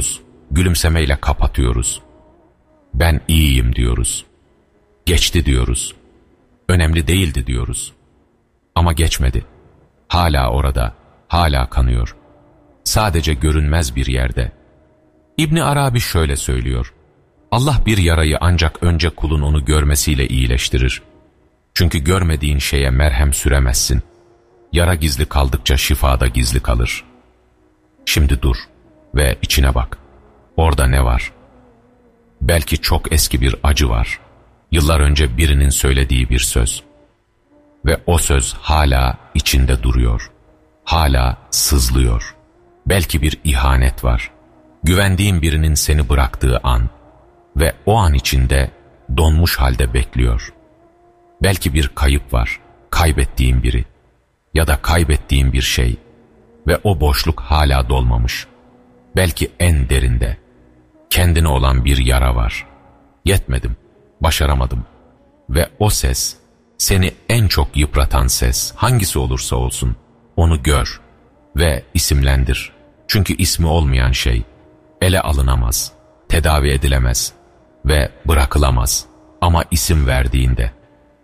gülüyoruz, gülümsemeyle kapatıyoruz. Ben iyiyim diyoruz. Geçti diyoruz. Önemli değildi diyoruz. Ama geçmedi. Hala orada, hala kanıyor. Sadece görünmez bir yerde. İbni Arabi şöyle söylüyor: Allah bir yarayı ancak önce kulun onu görmesiyle iyileştirir. Çünkü görmediğin şeye merhem süremezsin. Yara gizli kaldıkça şifa da gizli kalır. Şimdi dur ve içine bak. Orada ne var? Belki çok eski bir acı var. Yıllar önce birinin söylediği bir söz. Ve o söz hala içinde duruyor. Hala sızlıyor. Belki bir ihanet var. Güvendiğin birinin seni bıraktığı an ve o an içinde donmuş halde bekliyor. Belki bir kayıp var, kaybettiğin biri ya da kaybettiğin bir şey ve o boşluk hala dolmamış. Belki en derinde kendine olan bir yara var. Yetmedim, başaramadım ve o ses, seni en çok yıpratan ses hangisi olursa olsun, onu gör ve isimlendir. Çünkü ismi olmayan şey ele alınamaz, tedavi edilemez ve bırakılamaz. Ama isim verdiğinde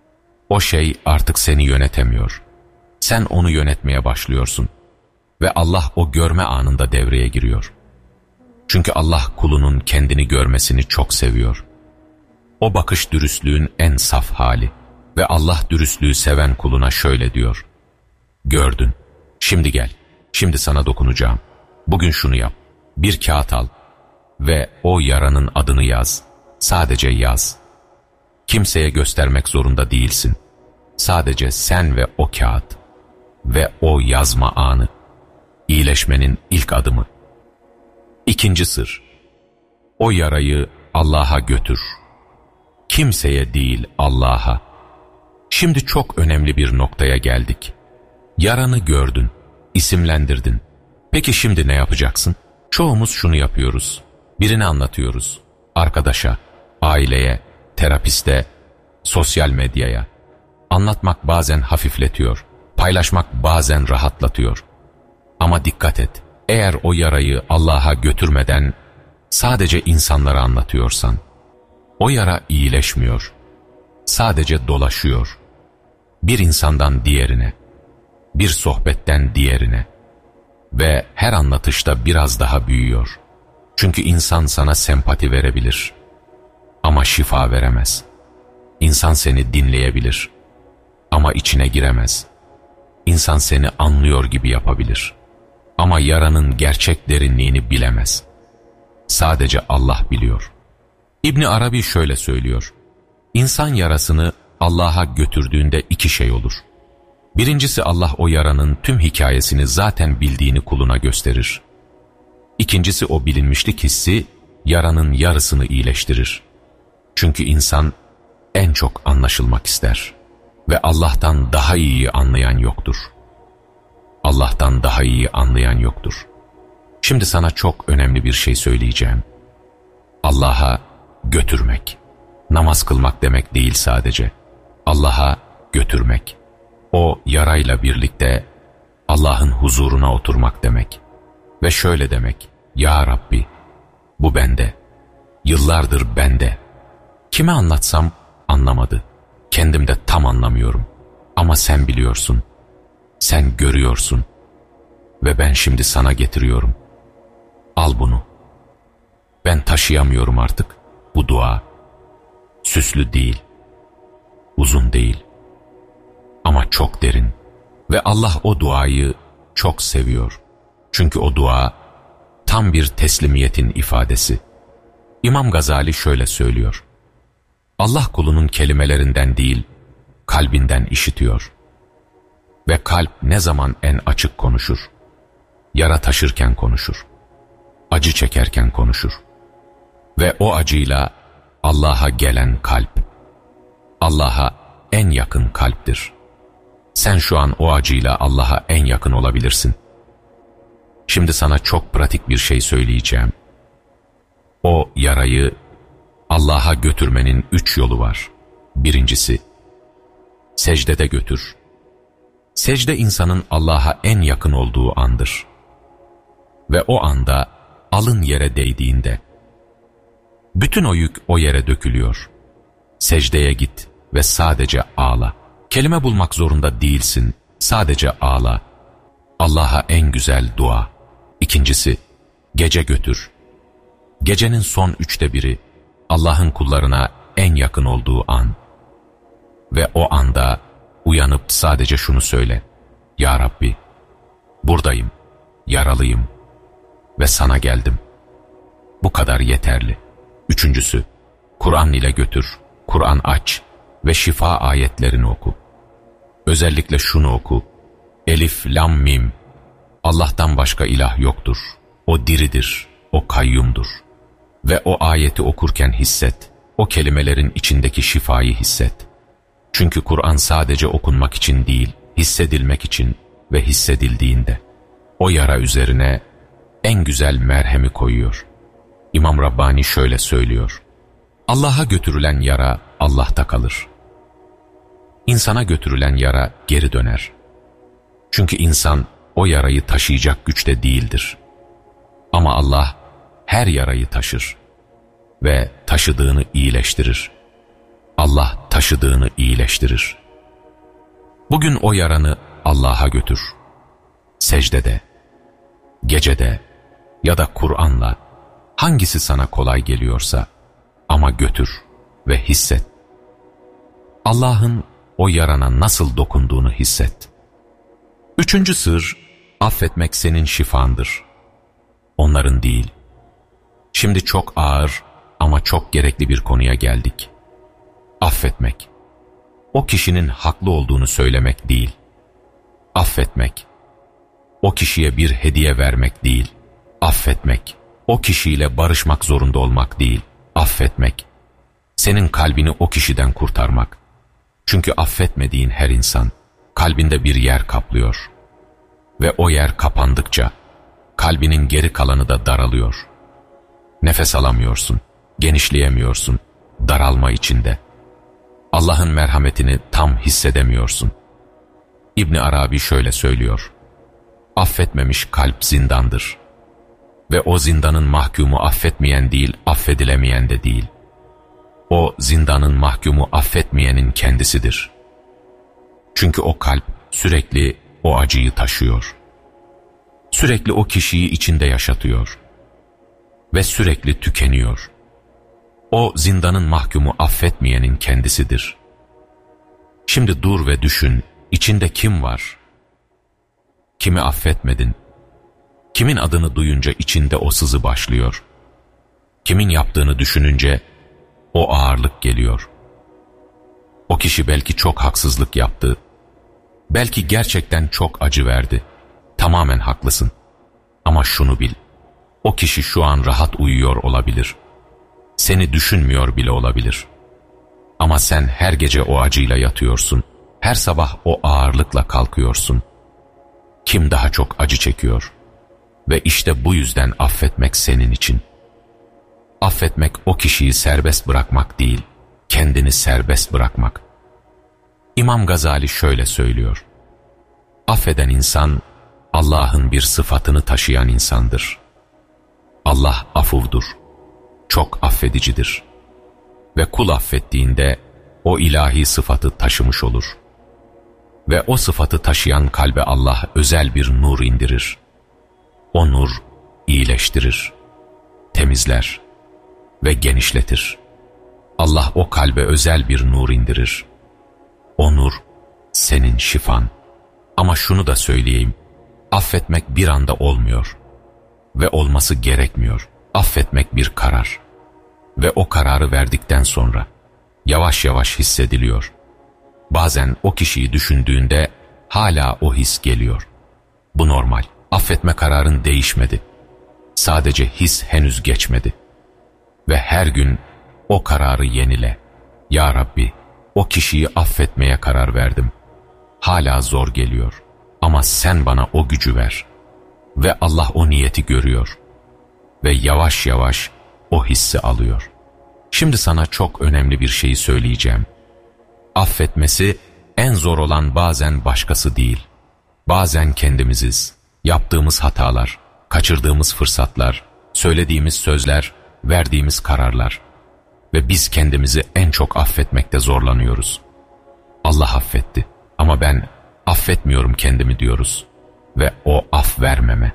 o şey artık seni yönetemiyor. Sen onu yönetmeye başlıyorsun ve Allah o görme anında devreye giriyor. Çünkü Allah kulunun kendini görmesini çok seviyor. O bakış dürüstlüğün en saf hali ve Allah dürüstlüğü seven kuluna şöyle diyor: gördün, şimdi gel, şimdi sana dokunacağım. Bugün şunu yap, bir kağıt al ve o yaranın adını yaz. Sadece yaz. Kimseye göstermek zorunda değilsin. Sadece sen ve o kağıt ve o yazma anı. İyileşmenin ilk adımı. İkinci sır. O yarayı Allah'a götür. Kimseye değil, Allah'a. Şimdi çok önemli bir noktaya geldik. Yaranı gördün, isimlendirdin. Peki şimdi ne yapacaksın? Çoğumuz şunu yapıyoruz. Birine anlatıyoruz. Arkadaşa, aileye, terapiste, sosyal medyaya. Anlatmak bazen hafifletiyor. Paylaşmak bazen rahatlatıyor. Ama dikkat et. Eğer o yarayı Allah'a götürmeden sadece insanlara anlatıyorsan, o yara iyileşmiyor. Sadece dolaşıyor. Bir insandan diğerine, bir sohbetten diğerine ve her anlatışta biraz daha büyüyor. Çünkü insan sana sempati verebilir ama şifa veremez. İnsan seni dinleyebilir ama içine giremez. İnsan seni anlıyor gibi yapabilir ama yaranın gerçek derinliğini bilemez. Sadece Allah biliyor. İbni Arabi şöyle söylüyor: İnsan yarasını Allah'a götürdüğünde iki şey olur. Birincisi, Allah o yaranın tüm hikayesini zaten bildiğini kuluna gösterir. İkincisi, o bilinmişlik hissi yaranın yarısını iyileştirir. Çünkü insan en çok anlaşılmak ister ve Allah'tan daha iyi anlayan yoktur. Allah'tan daha iyi anlayan yoktur. Şimdi sana çok önemli bir şey söyleyeceğim. Allah'a götürmek, namaz kılmak demek değil sadece. Allah'a götürmek, o yarayla birlikte Allah'ın huzuruna oturmak demek. Ve şöyle demek: Ya Rabbi, bu bende, yıllardır bende. Kime anlatsam anlamadı, kendim de tam anlamıyorum. Ama sen biliyorsun, sen görüyorsun ve ben şimdi sana getiriyorum. Al bunu. Ben taşıyamıyorum artık bu dua. Süslü değil, uzun değil ama çok derin. Ve Allah o duayı çok seviyor. Çünkü o dua tam bir teslimiyetin ifadesi. İmam Gazali şöyle söylüyor: Allah kulunun kelimelerinden değil, kalbinden işitiyor. Ve kalp ne zaman en açık konuşur? Yara taşırken konuşur. Acı çekerken konuşur. Ve o acıyla Allah'a gelen kalp, Allah'a en yakın kalptir. Sen şu an o acıyla Allah'a en yakın olabilirsin. Şimdi sana çok pratik bir şey söyleyeceğim. O yarayı Allah'a götürmenin 3 yolu var. Birincisi, secdede götür. Secde insanın Allah'a en yakın olduğu andır. Ve o anda alın yere değdiğinde, bütün o yük o yere dökülüyor. Secdeye git ve sadece ağla. Kelime bulmak zorunda değilsin, sadece ağla. Allah'a en güzel dua. İkincisi, gece götür. Gecenin son 1/3 Allah'ın kullarına en yakın olduğu an. Ve o anda uyanıp sadece şunu söyle: Ya Rabbi, buradayım, yaralıyım ve sana geldim. Bu kadar yeterli. Üçüncüsü, Kur'an ile götür, Kur'an aç ve şifa ayetlerini oku. Özellikle şunu oku: Elif, Lam, Mim. Allah'tan başka ilah yoktur. O diridir, o kayyumdur. Ve o ayeti okurken hisset, o kelimelerin içindeki şifayı hisset. Çünkü Kur'an sadece okunmak için değil, hissedilmek için ve hissedildiğinde o yara üzerine en güzel merhemi koyuyor. İmam Rabbani şöyle söylüyor: Allah'a götürülen yara Allah'ta kalır. İnsana götürülen yara geri döner. Çünkü insan o yarayı taşıyacak güçte değildir. Ama Allah her yarayı taşır ve taşıdığını iyileştirir. Allah taşıdığını iyileştirir. Bugün o yaranı Allah'a götür. Secdede, gecede ya da Kur'an'la, hangisi sana kolay geliyorsa, ama götür ve hisset. Allah'ın o yarana nasıl dokunduğunu hisset. Üçüncü sır, affetmek senin şifandır. Onların değil. Şimdi çok ağır ama çok gerekli bir konuya geldik. Affetmek, o kişinin haklı olduğunu söylemek değil. Affetmek, o kişiye bir hediye vermek değil. Affetmek, o kişiyle barışmak zorunda olmak değil. Affetmek, senin kalbini o kişiden kurtarmak. Çünkü affetmediğin her insan kalbinde bir yer kaplıyor. Ve o yer kapandıkça kalbinin geri kalanı da daralıyor. Nefes alamıyorsun, genişleyemiyorsun, daralma içinde. Allah'ın merhametini tam hissedemiyorsun. İbn Arabi şöyle söylüyor: Affetmemiş kalp zindandır. Ve o zindanın mahkumu affetmeyen değil, affedilemeyen de değil. O zindanın mahkumu affetmeyenin kendisidir. Çünkü o kalp sürekli o acıyı taşıyor. Sürekli o kişiyi içinde yaşatıyor. Ve sürekli tükeniyor. O zindanın mahkumu affetmeyenin kendisidir. Şimdi dur ve düşün, içinde kim var? Kimi affetmedin? Kimin adını duyunca içinde o sızı başlıyor? Kimin yaptığını düşününce o ağırlık geliyor? O kişi belki çok haksızlık yaptı. Belki gerçekten çok acı verdi. Tamamen haklısın. Ama şunu bil: o kişi şu an rahat uyuyor olabilir. Seni düşünmüyor bile olabilir. Ama sen her gece o acıyla yatıyorsun. Her sabah o ağırlıkla kalkıyorsun. Kim daha çok acı çekiyor? Ve işte bu yüzden affetmek senin için. Affetmek o kişiyi serbest bırakmak değil, kendini serbest bırakmak. İmam Gazali şöyle söylüyor: Affeden insan, Allah'ın bir sıfatını taşıyan insandır. Allah afuvdur, çok affedicidir. Ve kul affettiğinde o ilahi sıfatı taşımış olur. Ve o sıfatı taşıyan kalbe Allah özel bir nur indirir. O nur iyileştirir, temizler ve genişletir. Allah o kalbe özel bir nur indirir. O nur senin şifan. Ama şunu da söyleyeyim: affetmek bir anda olmuyor ve olması gerekmiyor. Affetmek bir karar ve o kararı verdikten sonra yavaş yavaş hissediliyor. Bazen o kişiyi düşündüğünde hala o his geliyor. Bu normal. Affetme kararın değişmedi. Sadece his henüz geçmedi. Ve her gün o kararı yenile. Ya Rabbi, o kişiyi affetmeye karar verdim. Hala zor geliyor. Ama sen bana o gücü ver. Ve Allah o niyeti görüyor. Ve yavaş yavaş o hissi alıyor. Şimdi sana çok önemli bir şeyi söyleyeceğim. Affetmesi en zor olan bazen başkası değil. Bazen kendimiziz. Yaptığımız hatalar, kaçırdığımız fırsatlar, söylediğimiz sözler, verdiğimiz kararlar ve biz kendimizi en çok affetmekte zorlanıyoruz. Allah affetti ama ben affetmiyorum kendimi diyoruz ve o af vermeme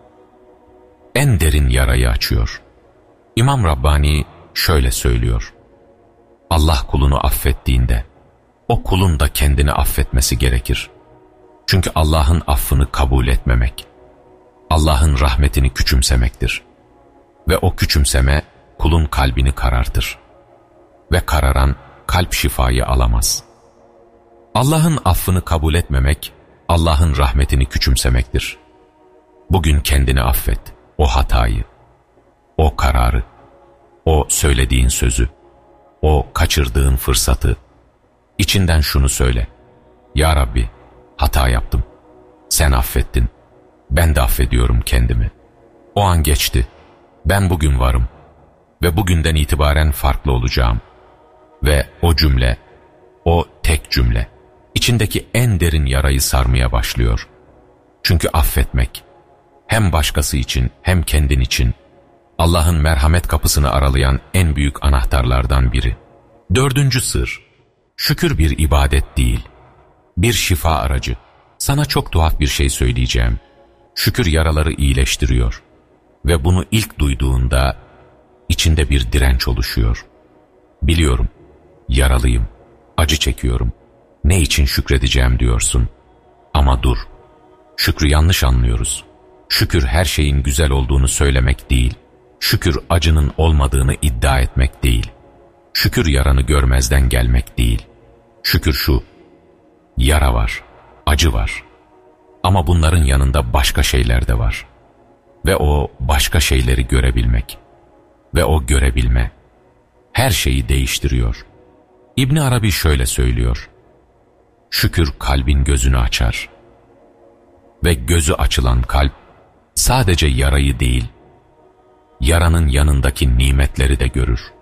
en derin yarayı açıyor. İmam Rabbani şöyle söylüyor: Allah kulunu affettiğinde o kulun da kendini affetmesi gerekir. Çünkü Allah'ın affını kabul etmemek, Allah'ın rahmetini küçümsemektir. Ve o küçümseme kulun kalbini karartır. Ve kararan kalp şifayı alamaz. Allah'ın affını kabul etmemek, Allah'ın rahmetini küçümsemektir. Bugün kendini affet, o hatayı, o kararı, o söylediğin sözü, o kaçırdığın fırsatı. İçinden şunu söyle: Ya Rabbi, hata yaptım. Sen affettin. Ben de affediyorum kendimi. O an geçti. Ben bugün varım. Ve bugünden itibaren farklı olacağım. Ve o cümle, o tek cümle, içindeki en derin yarayı sarmaya başlıyor. Çünkü affetmek, hem başkası için hem kendin için, Allah'ın merhamet kapısını aralayan en büyük anahtarlardan biri. 4. sır, şükür bir ibadet değil, bir şifa aracı. Sana çok tuhaf bir şey söyleyeceğim. Şükür yaraları iyileştiriyor. Ve bunu ilk duyduğunda içinde bir direnç oluşuyor. Biliyorum, yaralıyım, acı çekiyorum. Ne için şükredeceğim diyorsun. Ama dur, şükrü yanlış anlıyoruz. Şükür her şeyin güzel olduğunu söylemek değil. Şükür acının olmadığını iddia etmek değil. Şükür yaranı görmezden gelmek değil. Şükür şu: yara var, acı var. Ama bunların yanında başka şeyler de var. Ve o başka şeyleri görebilmek. Ve o görebilme her şeyi değiştiriyor. İbn Arabi şöyle söylüyor: şükür kalbin gözünü açar. Ve gözü açılan kalp sadece yarayı değil, yaranın yanındaki nimetleri de görür.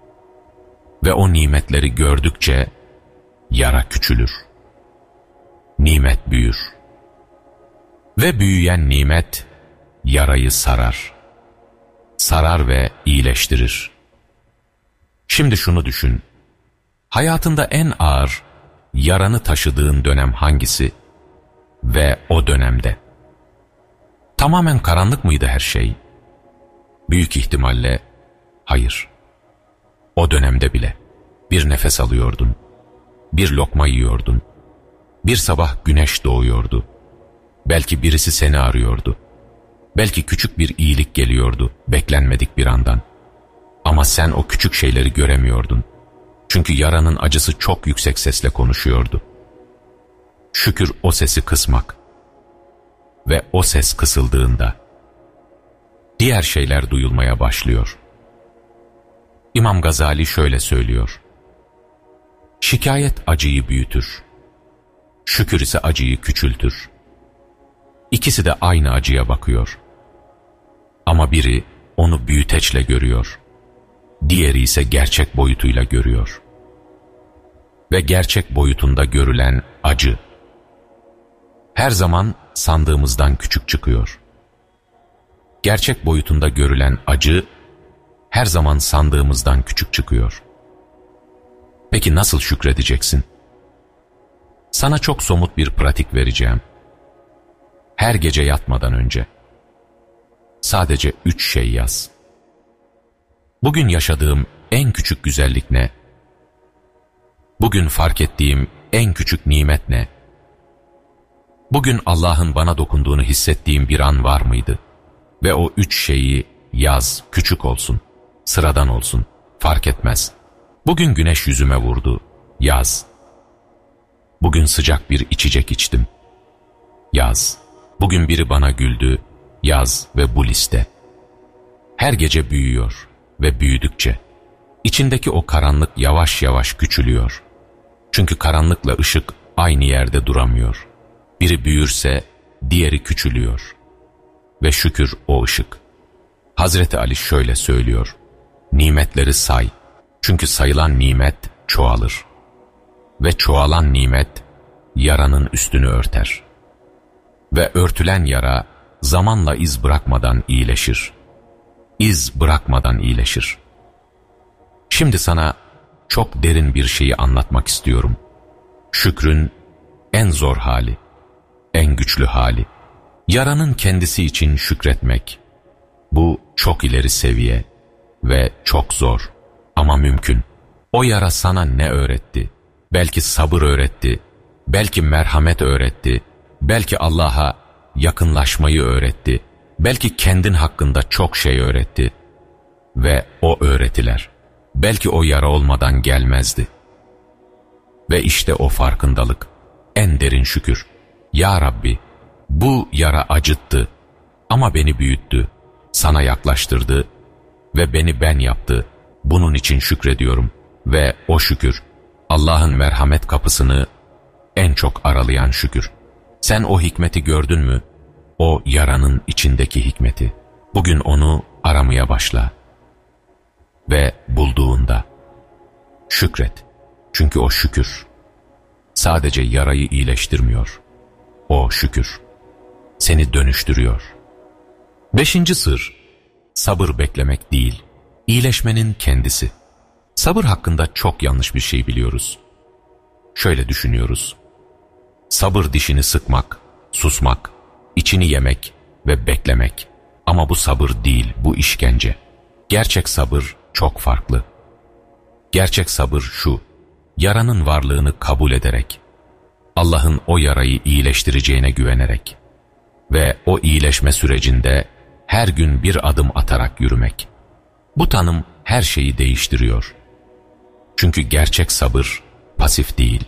Ve o nimetleri gördükçe yara küçülür. Nimet büyür. Ve büyüyen nimet yarayı sarar. Sarar ve iyileştirir. Şimdi şunu düşün. Hayatında en ağır yaranı taşıdığın dönem hangisi? Ve o dönemde tamamen karanlık mıydı her şey? Büyük ihtimalle hayır. O dönemde bile bir nefes alıyordun, bir lokma yiyordun, bir sabah güneş doğuyordu. Belki birisi seni arıyordu. Belki küçük bir iyilik geliyordu beklenmedik bir andan. Ama sen o küçük şeyleri göremiyordun. Çünkü yaranın acısı çok yüksek sesle konuşuyordu. Şükür o sesi kısmak. Ve o ses kısıldığında diğer şeyler duyulmaya başlıyor. İmam Gazali şöyle söylüyor: şikayet acıyı büyütür. Şükür ise acıyı küçültür. İkisi de aynı acıya bakıyor. Ama biri onu büyüteçle görüyor. Diğeri ise gerçek boyutuyla görüyor. Ve gerçek boyutunda görülen acı her zaman sandığımızdan küçük çıkıyor. Gerçek boyutunda görülen acı her zaman sandığımızdan küçük çıkıyor. Peki nasıl şükredeceksin? Sana çok somut bir pratik vereceğim. Her gece yatmadan önce sadece 3 şey yaz. Bugün yaşadığım en küçük güzellik ne? Bugün fark ettiğim en küçük nimet ne? Bugün Allah'ın bana dokunduğunu hissettiğim bir an var mıydı? Ve o 3 şeyi yaz, küçük olsun, sıradan olsun, fark etmez. Bugün güneş yüzüme vurdu, yaz. Bugün sıcak bir içecek içtim, yaz. Bugün biri bana güldü, yaz ve bu liste. Her gece büyüyor ve büyüdükçe içindeki o karanlık yavaş yavaş küçülüyor. Çünkü karanlıkla ışık aynı yerde duramıyor. Biri büyürse diğeri küçülüyor. Ve şükür o ışık. Hazreti Ali şöyle söylüyor: nimetleri say. Çünkü sayılan nimet çoğalır. Ve çoğalan nimet yaranın üstünü örter. Ve örtülen yara zamanla iz bırakmadan iyileşir. iz bırakmadan iyileşir. Şimdi sana çok derin bir şeyi anlatmak istiyorum. Şükrün en zor hali, en güçlü hali. Yaranın kendisi için şükretmek. Bu çok ileri seviye ve çok zor ama mümkün. O yara sana ne öğretti? Belki sabır öğretti, belki merhamet öğretti, belki Allah'a yakınlaşmayı öğretti, belki kendin hakkında çok şey öğretti. Ve o öğretiler belki o yara olmadan gelmezdi. Ve işte o farkındalık, en derin şükür. Ya Rabbi, bu yara acıttı ama beni büyüttü, sana yaklaştırdı ve beni ben yaptı. Bunun için şükrediyorum. Ve o şükür, Allah'ın merhamet kapısını en çok aralayan şükür. Sen o hikmeti gördün mü? O yaranın içindeki hikmeti. Bugün onu aramaya başla. Ve bulduğunda şükret. Çünkü o şükür sadece yarayı iyileştirmiyor. O şükür seni dönüştürüyor. 5. sır, sabır beklemek değil, iyileşmenin kendisi. Sabır hakkında çok yanlış bir şey biliyoruz. Şöyle düşünüyoruz. Sabır dişini sıkmak, susmak, içini yemek ve beklemek. Ama bu sabır değil, bu işkence. Gerçek sabır çok farklı. Gerçek sabır şu: yaranın varlığını kabul ederek, Allah'ın o yarayı iyileştireceğine güvenerek ve o iyileşme sürecinde her gün bir adım atarak yürümek. Bu tanım her şeyi değiştiriyor. Çünkü gerçek sabır pasif değil.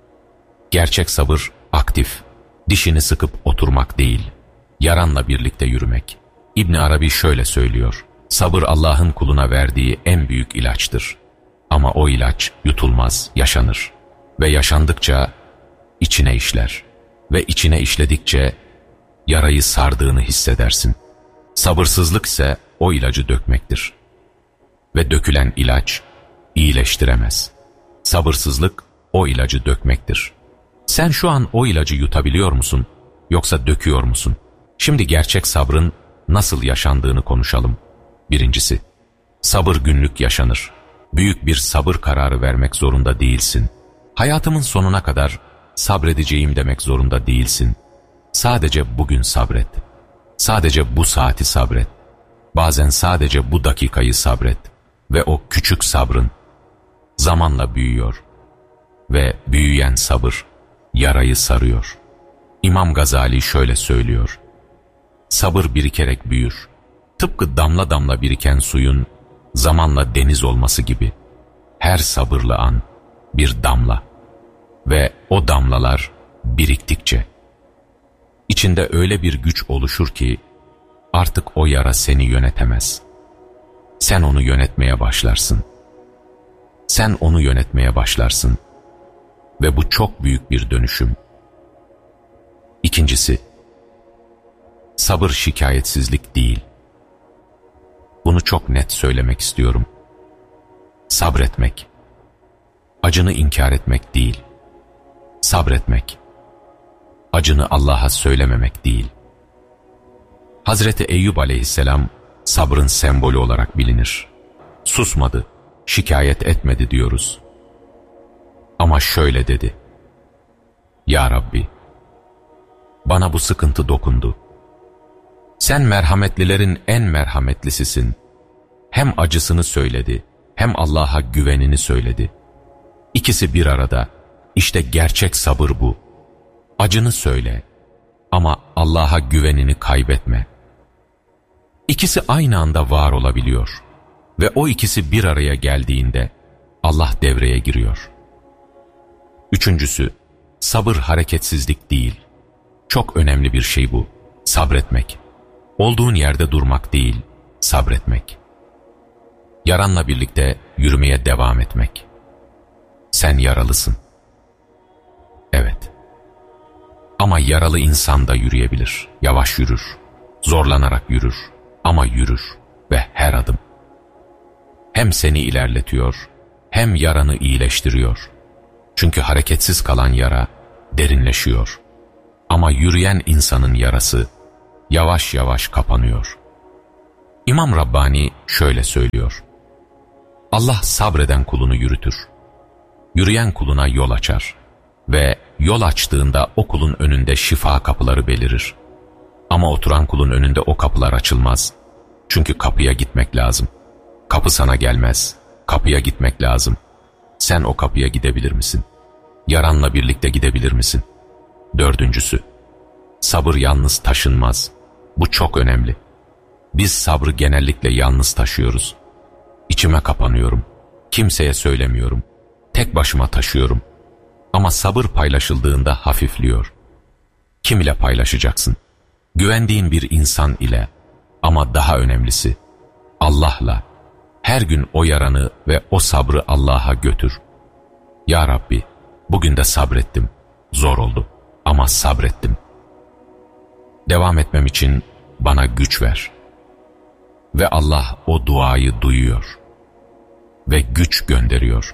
Gerçek sabır aktif, dişini sıkıp oturmak değil, yaranla birlikte yürümek. İbn Arabi şöyle söylüyor: sabır Allah'ın kuluna verdiği en büyük ilaçtır. Ama o ilaç yutulmaz, yaşanır. Ve yaşandıkça içine işler. Ve içine işledikçe yarayı sardığını hissedersin. Sabırsızlık ise o ilacı dökmektir. Ve dökülen ilaç iyileştiremez. Sabırsızlık o ilacı dökmektir. Sen şu an o ilacı yutabiliyor musun? Yoksa döküyor musun? Şimdi gerçek sabrın nasıl yaşandığını konuşalım. 1. Sabır günlük yaşanır. Büyük bir sabır kararı vermek zorunda değilsin. Hayatımın sonuna kadar sabredeceğim demek zorunda değilsin. Sadece bugün sabret. Sadece bu saati sabret. Bazen sadece bu dakikayı sabret. Ve o küçük sabrın zamanla büyüyor. Ve büyüyen sabır yarayı sarıyor. İmam Gazali şöyle söylüyor: sabır birikerek büyür. Tıpkı damla damla biriken suyun zamanla deniz olması gibi. Her sabırlı an bir damla ve o damlalar biriktikçe içinde öyle bir güç oluşur ki artık o yara seni yönetemez. Sen onu yönetmeye başlarsın. Sen onu yönetmeye başlarsın. Ve bu çok büyük bir dönüşüm. 2. Sabır şikayetsizlik değil. Bunu çok net söylemek istiyorum. Sabretmek, acını inkar etmek değil. Sabretmek, acını Allah'a söylememek değil. Hazreti Eyyub aleyhisselam sabrın sembolü olarak bilinir. Susmadı, şikayet etmedi diyoruz. Ama şöyle dedi: Ya Rabbi, bana bu sıkıntı dokundu. Sen merhametlilerin en merhametlisisin. Hem acısını söyledi, hem Allah'a güvenini söyledi. İkisi bir arada. İşte gerçek sabır bu. Acını söyle ama Allah'a güvenini kaybetme. İkisi aynı anda var olabiliyor. Ve o ikisi bir araya geldiğinde Allah devreye giriyor. 3. Sabır hareketsizlik değil. Çok önemli bir şey bu. Sabretmek. Olduğun yerde durmak değil, sabretmek. Yaranla birlikte yürümeye devam etmek. Sen yaralısın. Evet. Ama yaralı insan da yürüyebilir. Yavaş yürür. Zorlanarak yürür. Ama yürür ve her adım hem seni ilerletiyor, hem yaranı iyileştiriyor. Çünkü hareketsiz kalan yara derinleşiyor. Ama yürüyen insanın yarası yavaş yavaş kapanıyor. İmam Rabbani şöyle söylüyor: Allah sabreden kulunu yürütür. Yürüyen kuluna yol açar ve yol açtığında o kulun önünde şifa kapıları belirir. Ama oturan kulun önünde o kapılar açılmaz. Çünkü kapıya gitmek lazım. Kapı sana gelmez. Kapıya gitmek lazım. Sen o kapıya gidebilir misin? Yaranla birlikte gidebilir misin? 4. Sabır yalnız taşınmaz. Bu çok önemli. Biz sabrı genellikle yalnız taşıyoruz. İçime kapanıyorum. Kimseye söylemiyorum. Tek başıma taşıyorum. Ama sabır paylaşıldığında hafifliyor. Kim ile paylaşacaksın? Güvendiğin bir insan ile, ama daha önemlisi Allah'la. Her gün o yaranı ve o sabrı Allah'a götür. Ya Rabbi, bugün de sabrettim. Zor oldu ama sabrettim. Devam etmem için bana güç ver. Ve Allah o duayı duyuyor ve güç gönderiyor.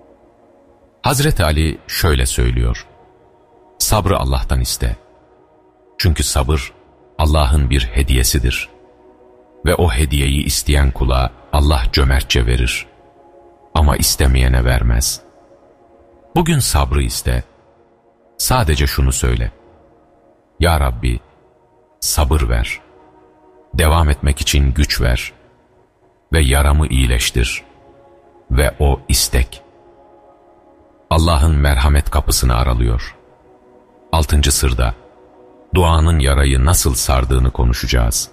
Hazreti Ali şöyle söylüyor: sabrı Allah'tan iste. Çünkü sabır Allah'ın bir hediyesidir. Ve o hediyeyi isteyen kula Allah cömertçe verir. Ama istemeyene vermez. Bugün sabrı iste. Sadece şunu söyle: Ya Rabbi, sabır ver. Devam etmek için güç ver. Ve yaramı iyileştir. Ve o istek. Allah'ın merhamet kapısını aralıyor. 6. sırda duanın yarayı nasıl sardığını konuşacağız.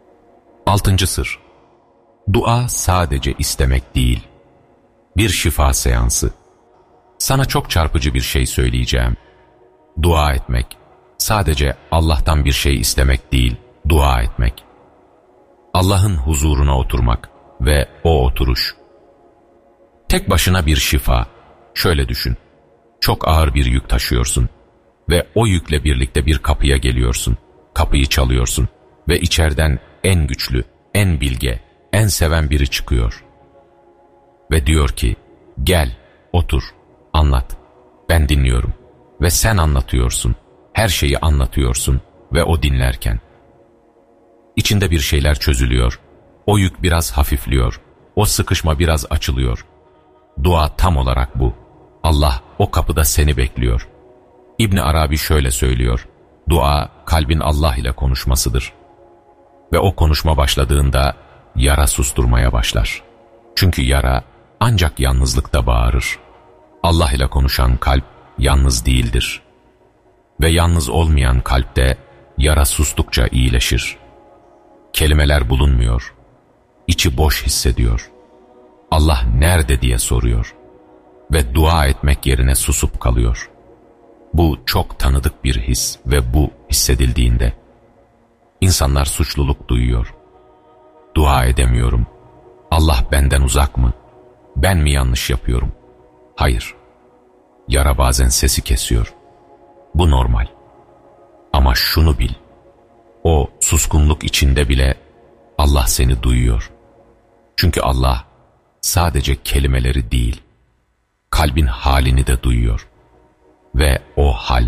6. sır. Dua sadece istemek değil, bir şifa seansı. Sana çok çarpıcı bir şey söyleyeceğim. Dua etmek, sadece Allah'tan bir şey istemek değil, dua etmek. Allah'ın huzuruna oturmak ve o oturuş. Tek başına bir şifa. Şöyle düşün. Çok ağır bir yük taşıyorsun ve o yükle birlikte bir kapıya geliyorsun. Kapıyı çalıyorsun ve içeriden en güçlü, en bilge, en seven biri çıkıyor. Ve diyor ki, gel, otur, anlat. Ben dinliyorum. Ve sen anlatıyorsun. Her şeyi anlatıyorsun ve o dinlerken. İçinde bir şeyler çözülüyor. O yük biraz hafifliyor. O sıkışma biraz açılıyor. Dua tam olarak bu. Allah o kapıda seni bekliyor. İbn Arabi şöyle söylüyor: dua kalbin Allah ile konuşmasıdır. Ve o konuşma başladığında yara susturmaya başlar. Çünkü yara ancak yalnızlıkta bağırır. Allah ile konuşan kalp yalnız değildir. Ve yalnız olmayan kalpte yara sustukça iyileşir. Kelimeler bulunmuyor. İçi boş hissediyor. Allah nerede diye soruyor. Ve dua etmek yerine susup kalıyor. Bu çok tanıdık bir his ve bu hissedildiğinde insanlar suçluluk duyuyor. Dua edemiyorum. Allah benden uzak mı? Ben mi yanlış yapıyorum? Hayır. Yara bazen sesi kesiyor. Bu normal. Ama şunu bil. O suskunluk içinde bile Allah seni duyuyor. Çünkü Allah sadece kelimeleri değil, kalbin halini de duyuyor. Ve o hal,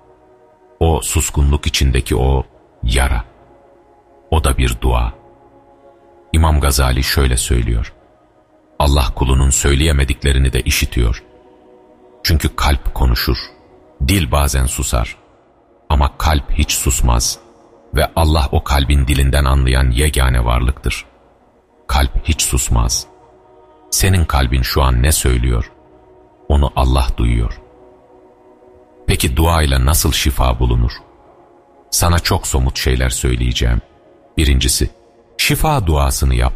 o suskunluk içindeki o yara, o da bir dua. İmam Gazali şöyle söylüyor: Allah kulunun söyleyemediklerini de işitiyor. Çünkü kalp konuşur, dil bazen susar. Ama kalp hiç susmaz ve Allah o kalbin dilinden anlayan yegane varlıktır. Kalp hiç susmaz. Senin kalbin şu an ne söylüyor? Onu Allah duyuyor. Peki duayla nasıl şifa bulunur? Sana çok somut şeyler söyleyeceğim. Birincisi, şifa duasını yap.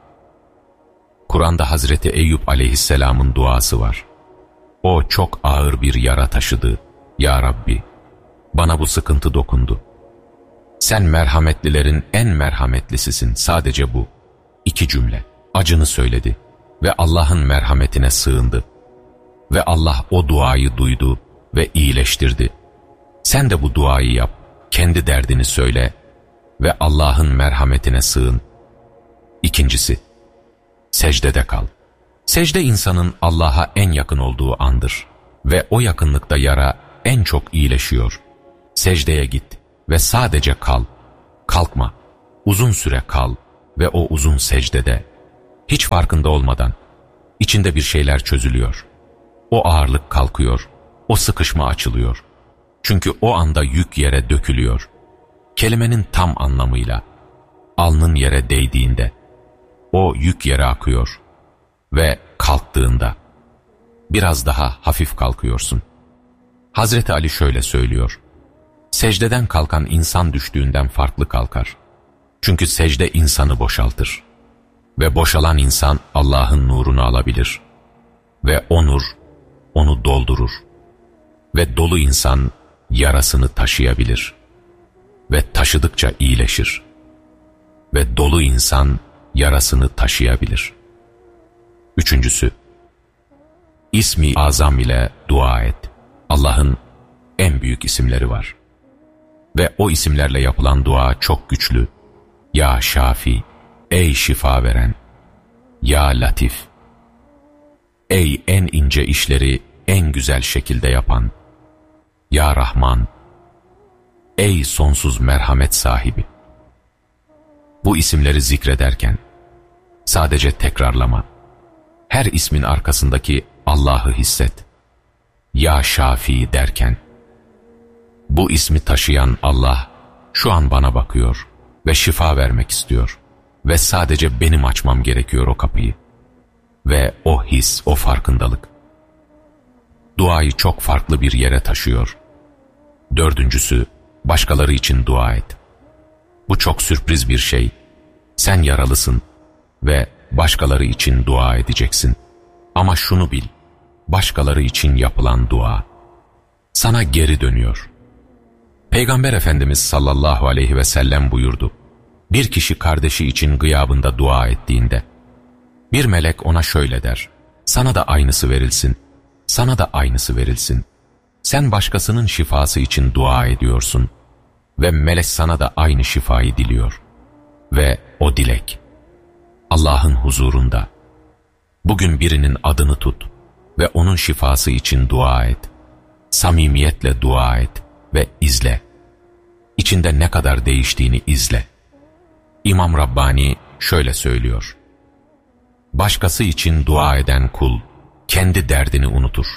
Kur'an'da Hazreti Eyüp aleyhisselamın duası var. O çok ağır bir yara taşıdı. Ya Rabbi, bana bu sıkıntı dokundu. Sen merhametlilerin en merhametlisisin, sadece bu. 2 cümle. Acını söyledi ve Allah'ın merhametine sığındı. Ve Allah o duayı duydu ve iyileştirdi. Sen de bu duayı yap, kendi derdini söyle ve Allah'ın merhametine sığın. İkincisi, secdede kal. Secde insanın Allah'a en yakın olduğu andır ve o yakınlıkta yara en çok iyileşiyor. Secdeye git ve sadece kal. Kalkma, uzun süre kal ve o uzun secdede, hiç farkında olmadan, içinde bir şeyler çözülüyor. O ağırlık kalkıyor, o sıkışma açılıyor. Çünkü o anda yük yere dökülüyor. Kelimenin tam anlamıyla, alnın yere değdiğinde, o yük yere akıyor ve kalktığında, biraz daha hafif kalkıyorsun. Hazreti Ali şöyle söylüyor: secdeden kalkan insan düştüğünden farklı kalkar. Çünkü secde insanı boşaltır. Ve boşalan insan Allah'ın nurunu alabilir. Ve o nur onu doldurur. Ve dolu insan yarasını taşıyabilir. Ve taşıdıkça iyileşir. Ve dolu insan yarasını taşıyabilir. Üçüncüsü, İsmi Azam ile dua et. Allah'ın en büyük isimleri var. Ve o isimlerle yapılan dua çok güçlü. Ya Şafi, ey şifa veren. Ya Latif, ey en ince işleri en güzel şekilde yapan. Ya Rahman, ey sonsuz merhamet sahibi. Bu isimleri zikrederken sadece tekrarlama. Her ismin arkasındaki Allah'ı hisset. Ya Şafi derken, bu ismi taşıyan Allah şu an bana bakıyor ve şifa vermek istiyor. Ve sadece benim açmam gerekiyor o kapıyı. Ve o his, o farkındalık duayı çok farklı bir yere taşıyor. Dördüncüsü, başkaları için dua et. Bu çok sürpriz bir şey. Sen yaralısın ve başkaları için dua edeceksin. Ama şunu bil, başkaları için yapılan dua sana geri dönüyor. Peygamber Efendimiz sallallahu aleyhi ve sellem buyurdu: bir kişi kardeşi için gıyabında dua ettiğinde, bir melek ona şöyle der: sana da aynısı verilsin, sana da aynısı verilsin. Sen başkasının şifası için dua ediyorsun ve melek sana da aynı şifayı diliyor. Ve o dilek Allah'ın huzurunda. Bugün birinin adını tut ve onun şifası için dua et. Samimiyetle dua et ve izle. İçinde ne kadar değiştiğini izle. İmam Rabbani şöyle söylüyor: başkası için dua eden kul kendi derdini unutur.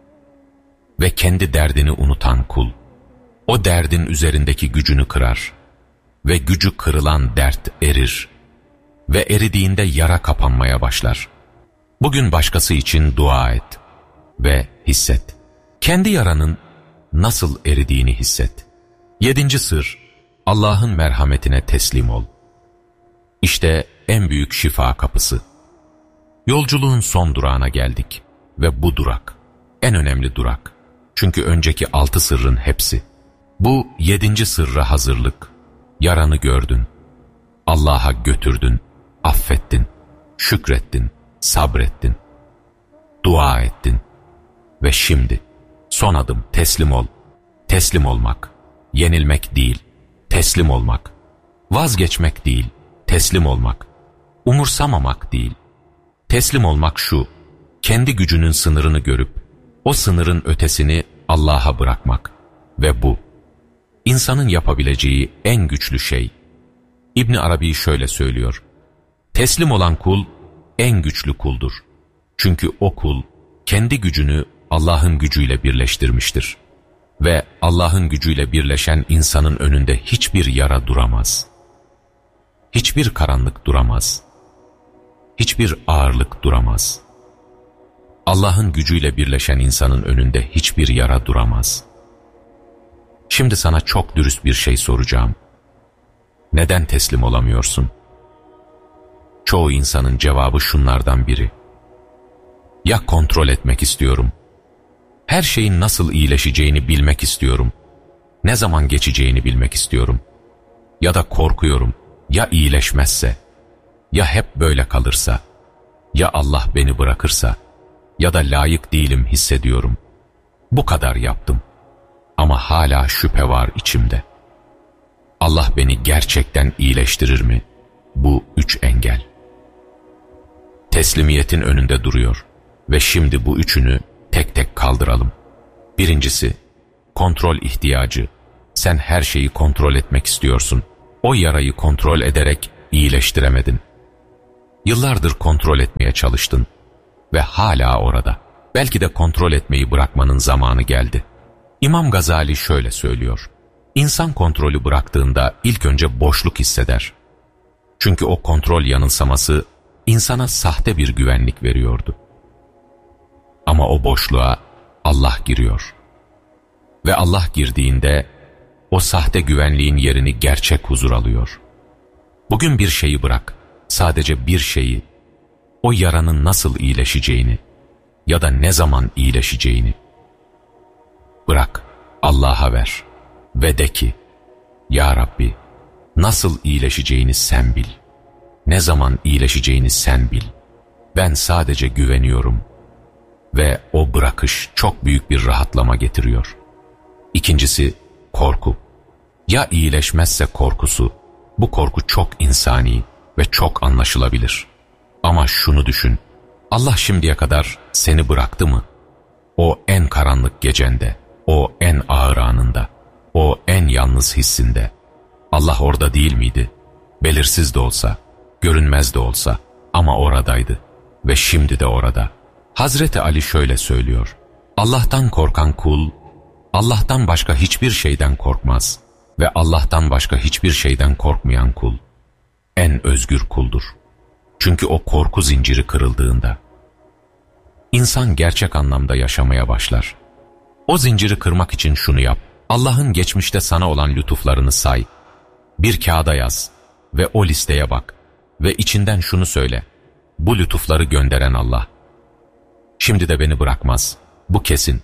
Ve kendi derdini unutan kul o derdin üzerindeki gücünü kırar. Ve gücü kırılan dert erir. Ve eridiğinde yara kapanmaya başlar. Bugün başkası için dua et ve hisset. Kendi yaranın nasıl eridiğini hisset. 7. sır, Allah'ın merhametine teslim ol. İşte en büyük şifa kapısı. Yolculuğun son durağına geldik ve bu durak en önemli durak. Çünkü önceki 6 sırrın hepsi. Bu 7. sırra hazırlık. Yaranı gördün, Allah'a götürdün, affettin, şükrettin, sabrettin, dua ettin. Ve şimdi son adım teslim ol. Teslim olmak, yenilmek değil, teslim olmak. Vazgeçmek değil, teslim olmak. Umursamamak değil. Teslim olmak şu: kendi gücünün sınırını görüp o sınırın ötesini Allah'a bırakmak. Ve bu İnsanın yapabileceği en güçlü şey. İbn Arabi şöyle söylüyor: teslim olan kul en güçlü kuldur. Çünkü o kul kendi gücünü Allah'ın gücüyle birleştirmiştir. Ve Allah'ın gücüyle birleşen insanın önünde hiçbir yara duramaz. Hiçbir karanlık duramaz. Hiçbir ağırlık duramaz. Allah'ın gücüyle birleşen insanın önünde hiçbir yara duramaz. Şimdi sana çok dürüst bir şey soracağım. Neden teslim olamıyorsun? Çoğu insanın cevabı şunlardan biri: ya kontrol etmek istiyorum. Her şeyin nasıl iyileşeceğini bilmek istiyorum. Ne zaman geçeceğini bilmek istiyorum. Ya da korkuyorum. Ya iyileşmezse? Ya hep böyle kalırsa? Ya Allah beni bırakırsa? Ya da layık değilim hissediyorum. Bu kadar yaptım. Ama hala şüphe var içimde. Allah beni gerçekten iyileştirir mi? Bu 3 engel. Teslimiyetin önünde duruyor. Ve şimdi bu üçünü tek tek kaldıralım. Birincisi, kontrol ihtiyacı. Sen her şeyi kontrol etmek istiyorsun. O yarayı kontrol ederek iyileştiremedin. Yıllardır kontrol etmeye çalıştın ve hala orada. Belki de kontrol etmeyi bırakmanın zamanı geldi. İmam Gazali şöyle söylüyor: İnsan kontrolü bıraktığında ilk önce boşluk hisseder. Çünkü o kontrol yanılsaması insana sahte bir güvenlik veriyordu. Ama o boşluğa Allah giriyor. Ve Allah girdiğinde o sahte güvenliğin yerini gerçek huzur alıyor. Bugün bir şeyi bırak, sadece bir şeyi, o yaranın nasıl iyileşeceğini ya da ne zaman iyileşeceğini. Bırak, Allah'a ver ve de ki, Ya Rabbi, nasıl iyileşeceğini sen bil. Ne zaman iyileşeceğini sen bil. Ben sadece güveniyorum. Ve o bırakış çok büyük bir rahatlama getiriyor. İkincisi, korku. Ya iyileşmezse korkusu, bu korku çok insani ve çok anlaşılabilir. Ama şunu düşün, Allah şimdiye kadar seni bıraktı mı? O en karanlık gecende, o en ağır anında, o en yalnız hissinde. Allah orada değil miydi? Belirsiz de olsa, görünmez de olsa ama oradaydı ve şimdi de orada. Hazreti Ali şöyle söylüyor: Allah'tan korkan kul, Allah'tan başka hiçbir şeyden korkmaz ve Allah'tan başka hiçbir şeyden korkmayan kul, en özgür kuldur. Çünkü o korku zinciri kırıldığında, insan gerçek anlamda yaşamaya başlar. O zinciri kırmak için şunu yap: Allah'ın geçmişte sana olan lütuflarını say, bir kağıda yaz ve o listeye bak ve içinden şunu söyle: bu lütufları gönderen Allah. Şimdi de beni bırakmaz, bu kesin.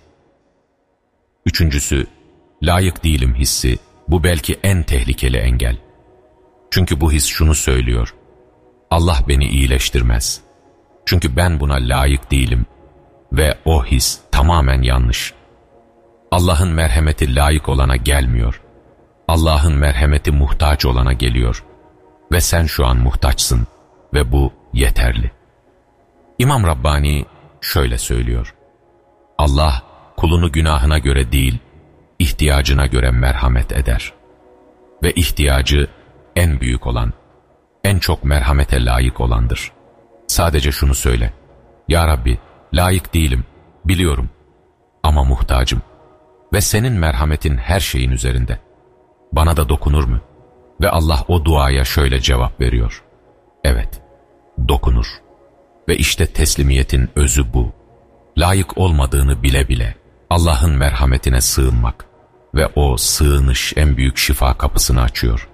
Üçüncüsü, layık değilim hissi. Bu belki en tehlikeli engel. Çünkü bu his şunu söylüyor: Allah beni iyileştirmez. Çünkü ben buna layık değilim. Ve o his tamamen yanlış. Allah'ın merhameti layık olana gelmiyor. Allah'ın merhameti muhtaç olana geliyor. Ve sen şu an muhtaçsın ve bu yeterli. İmam Rabbani şöyle söylüyor: Allah kulunu günahına göre değil, ihtiyacına göre merhamet eder. Ve ihtiyacı en büyük olan, en çok merhamete layık olandır. Sadece şunu söyle: Ya Rabbi, layık değilim, biliyorum ama muhtacım. Ve senin merhametin her şeyin üzerinde. Bana da dokunur mu? Ve Allah o duaya şöyle cevap veriyor: evet, dokunur. Ve işte teslimiyetin özü bu. Layık olmadığını bile bile Allah'ın merhametine sığınmak ve o sığınış en büyük şifa kapısını açıyor.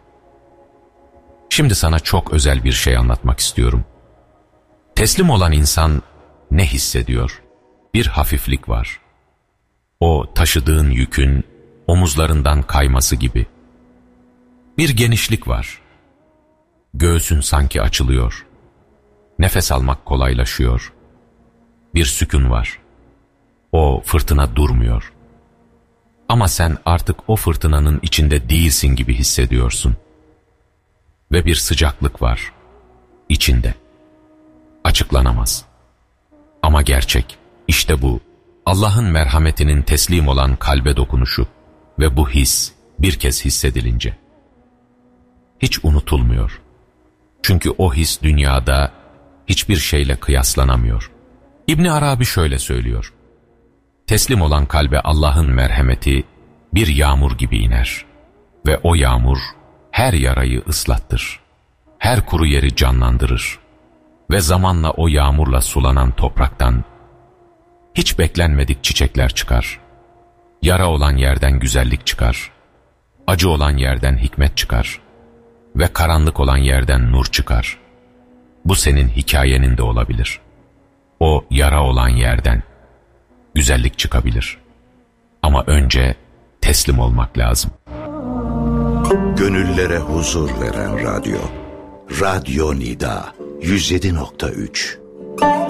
Şimdi sana çok özel bir şey anlatmak istiyorum. Teslim olan insan ne hissediyor? Bir hafiflik var. O taşıdığın yükün omuzlarından kayması gibi. Bir genişlik var. Göğsün sanki açılıyor. Nefes almak kolaylaşıyor. Bir sükun var. O fırtına durmuyor. Ama sen artık o fırtınanın içinde değilsin gibi hissediyorsun. Ve bir sıcaklık var içinde. Açıklanamaz. Ama gerçek. İşte bu. Allah'ın merhametinin teslim olan kalbe dokunuşu ve bu his bir kez hissedilince hiç unutulmuyor. Çünkü o his dünyada hiçbir şeyle kıyaslanamıyor. İbn Arabi şöyle söylüyor: teslim olan kalbe Allah'ın merhameti bir yağmur gibi iner ve o yağmur her yarayı ıslattır, her kuru yeri canlandırır ve zamanla o yağmurla sulanan topraktan hiç beklenmedik çiçekler çıkar. Yara olan yerden güzellik çıkar, acı olan yerden hikmet çıkar ve karanlık olan yerden nur çıkar. Bu senin hikayenin de olabilir. O yara olan yerden güzellik çıkabilir. Ama önce teslim olmak lazım. Gönüllere huzur veren radyo. Radyo Nida 107.3